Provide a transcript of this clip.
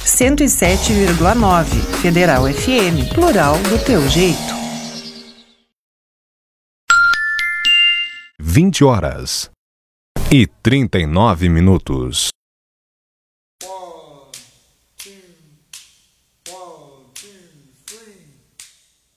107,9 Federal FM, plural do teu jeito. 20h39.